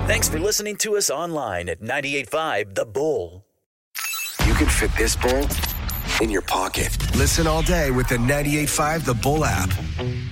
Thanks for listening to us online at 98.5 The Bull. You can fit this Bull in your pocket. Listen all day with the 98.5 The Bull app.